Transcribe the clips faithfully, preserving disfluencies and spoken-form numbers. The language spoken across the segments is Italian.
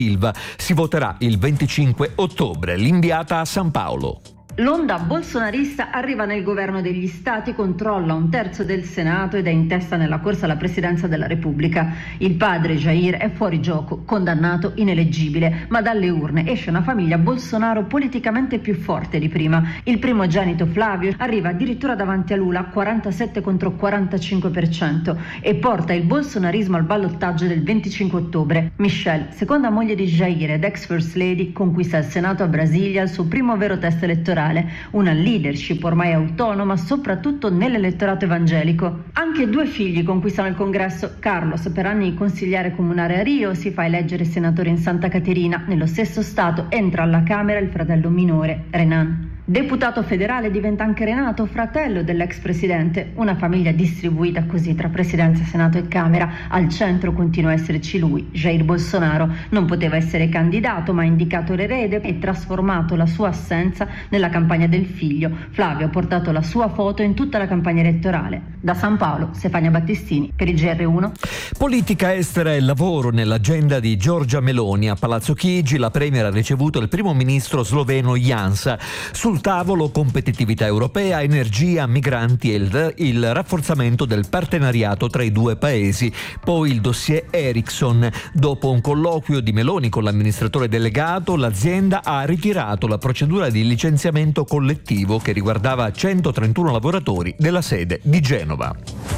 Silva. Si voterà il venticinque ottobre. L'inviata a San Paolo. L'onda bolsonarista arriva nel governo degli stati, controlla un terzo del Senato ed è in testa nella corsa alla presidenza della Repubblica. Il padre Jair è fuori gioco, condannato ineleggibile, ma dalle urne esce una famiglia Bolsonaro politicamente più forte di prima. Il primogenito Flavio arriva addirittura davanti a Lula, quarantasette contro quarantacinque per cento, e porta il bolsonarismo al ballottaggio del venticinque ottobre. Michelle, seconda moglie di Jair ed ex First Lady, conquista il Senato a Brasilia, il suo primo vero test elettorale. Una leadership ormai autonoma soprattutto nell'elettorato evangelico. Anche due figli conquistano il congresso. Carlos, per anni consigliere comunale a Rio, si fa eleggere senatore in Santa Caterina. Nello stesso stato entra alla Camera il fratello minore, Renan. Deputato federale diventa anche Renato, fratello dell'ex presidente. Una famiglia distribuita così tra presidenza, Senato e Camera. Al centro continua a esserci lui, Jair Bolsonaro. Non poteva essere candidato, ma ha indicato l'erede e trasformato la sua assenza nella campagna del figlio. Flavio ha portato la sua foto in tutta la campagna elettorale. Da San Paolo, Stefania Battistini per il G R uno. Politica estera e lavoro nell'agenda di Giorgia Meloni. A Palazzo Chigi la premier ha ricevuto il primo ministro sloveno Janša. Sul tavolo competitività europea, energia, migranti e il, il rafforzamento del partenariato tra i due paesi. Poi il dossier Ericsson. Dopo un colloquio di Meloni con l'amministratore delegato, l'azienda ha ritirato la procedura di licenziamento collettivo che riguardava centotrentuno lavoratori della sede di Genova.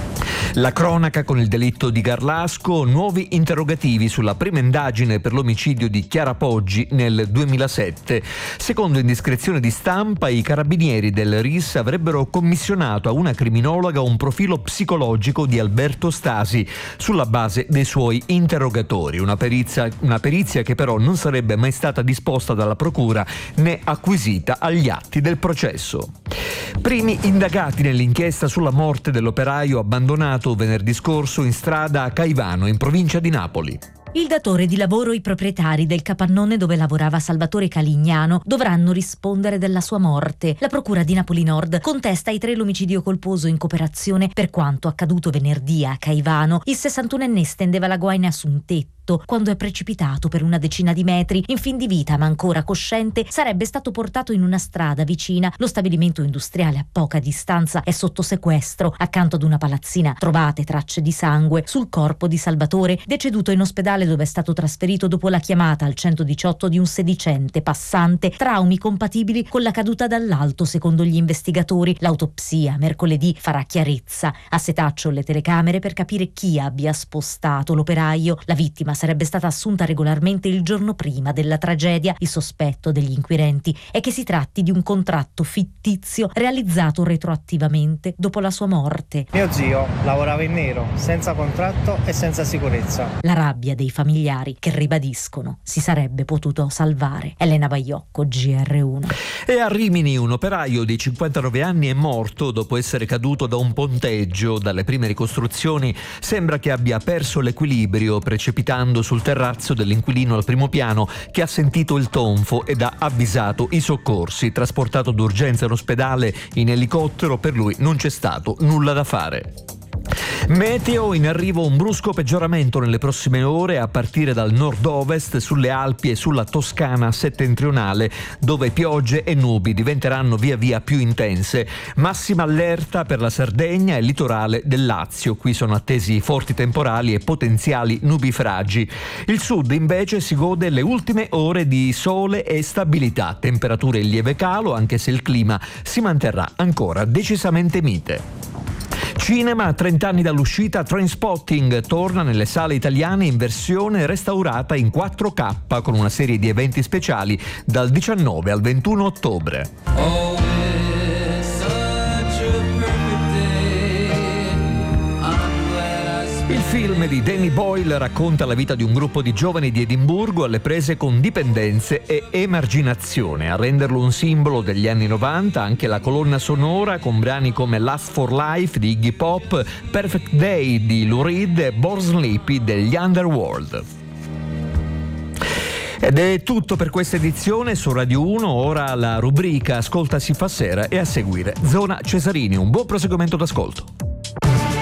La cronaca con il delitto di Garlasco, nuovi interrogativi sulla prima indagine per l'omicidio di Chiara Poggi nel duemilasette. Secondo indiscrezione di stampa, i carabinieri del R I S avrebbero commissionato a una criminologa un profilo psicologico di Alberto Stasi sulla base dei suoi interrogatori, una perizia, una perizia che però non sarebbe mai stata disposta dalla procura né acquisita agli atti del processo. Primi indagati nell'inchiesta sulla morte dell'operaio abbandonato venerdì scorso in strada a Caivano, in provincia di Napoli. Il datore di lavoro e i proprietari del capannone dove lavorava Salvatore Calignano dovranno rispondere della sua morte. La procura di Napoli Nord contesta ai tre l'omicidio colposo in cooperazione per quanto accaduto venerdì a Caivano. Il sessantunenne stendeva la guaina su un tetto quando è precipitato per una decina di metri. In fin di vita, ma ancora cosciente, sarebbe stato portato in una strada vicina. Lo stabilimento industriale a poca distanza è sotto sequestro. Accanto ad una palazzina trovate tracce di sangue sul corpo di Salvatore, deceduto in ospedale dove è stato trasferito dopo la chiamata al centodiciotto di un sedicente passante. Traumi compatibili con la caduta dall'alto, secondo gli investigatori. L'autopsia mercoledì farà chiarezza. A setaccio le telecamere per capire chi abbia spostato l'operaio. La vittima sarebbe stata assunta regolarmente il giorno prima della tragedia. Il sospetto degli inquirenti è che si tratti di un contratto fittizio realizzato retroattivamente dopo la sua morte. Mio zio lavorava in nero, senza contratto e senza sicurezza. La rabbia dei familiari che ribadiscono si sarebbe potuto salvare. Elena Baiocco, G R uno. E a Rimini un operaio di cinquantanove anni è morto dopo essere caduto da un ponteggio. Dalle prime ricostruzioni sembra che abbia perso l'equilibrio precipitando sul terrazzo dell'inquilino al primo piano, che ha sentito il tonfo ed ha avvisato i soccorsi. Trasportato d'urgenza in ospedale in elicottero, per lui non c'è stato nulla da fare. Meteo, in arrivo un brusco peggioramento nelle prossime ore a partire dal nord-ovest, sulle Alpi e sulla Toscana settentrionale, dove piogge e nubi diventeranno via via più intense. Massima allerta per la Sardegna e il litorale del Lazio. Qui sono attesi forti temporali e potenziali nubifragi. Il sud invece si gode le ultime ore di sole e stabilità, temperature in lieve calo, anche se il clima si manterrà ancora decisamente mite. Cinema, a trenta anni dall'uscita, Trainspotting torna nelle sale italiane in versione restaurata in quattro K con una serie di eventi speciali dal diciannove al ventuno ottobre. Oh. Il film di Danny Boyle racconta la vita di un gruppo di giovani di Edimburgo alle prese con dipendenze e emarginazione. A renderlo un simbolo degli anni novanta anche la colonna sonora con brani come Last for Life di Iggy Pop, Perfect Day di Lou Reed e Born Sleepy degli Underworld. Ed è tutto per questa edizione su Radio uno. Ora la rubrica Ascolta si fa sera e a seguire Zona Cesarini. Un buon proseguimento d'ascolto.